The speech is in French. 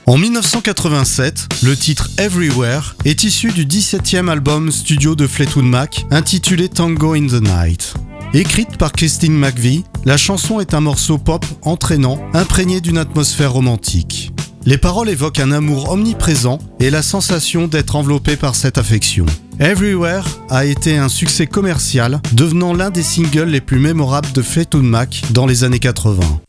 En 1987, le titre Everywhere est issu du 17e album studio de Fleetwood Mac intitulé Tango in the Night. Écrite par Christine McVie, la chanson est un morceau pop entraînant, imprégné d'une atmosphère romantique. Les paroles évoquent un amour omniprésent et la sensation d'être enveloppé par cette affection. Everywhere a été un succès commercial, devenant l'un des singles les plus mémorables de Fleetwood Mac dans les années 80.